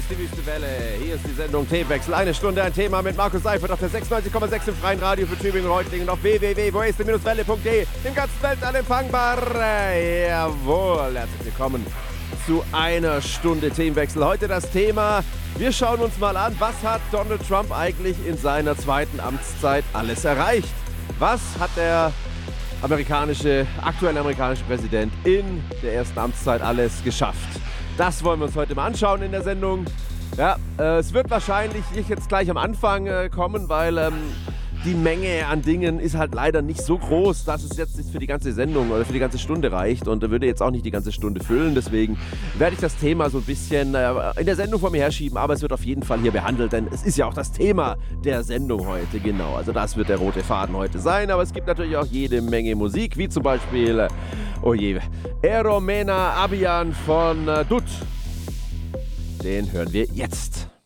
ist die Wüstewelle. Hier ist die Sendung Themenwechsel. Eine Stunde ein Thema mit Markus Seifert auf der 96,6 im Freien Radio für Tübingen und Reutlingen und auf www.welle.de. Im ganzen Weltall empfangbar. Jawohl, herzlich willkommen zu einer Stunde Themenwechsel. Heute das Thema, wir schauen uns mal an, was hat Donald Trump eigentlich in seiner zweiten Amtszeit alles erreicht? Was hat der aktuelle amerikanische Präsident in der ersten Amtszeit alles geschafft? Das wollen wir uns heute mal anschauen in der Sendung. Ja, es wird wahrscheinlich nicht jetzt gleich am Anfang kommen, weil die Menge an Dingen ist halt leider nicht so groß, dass es jetzt für die ganze Sendung oder für die ganze Stunde reicht und würde jetzt auch nicht die ganze Stunde füllen. Deswegen werde ich das Thema so ein bisschen in der Sendung vor mir herschieben, aber es wird auf jeden Fall hier behandelt, denn es ist ja auch das Thema der Sendung heute, genau. Also das wird der rote Faden heute sein, aber es gibt natürlich auch jede Menge Musik, wie zum Beispiel, Eromena Abian von Dut. Den hören wir jetzt.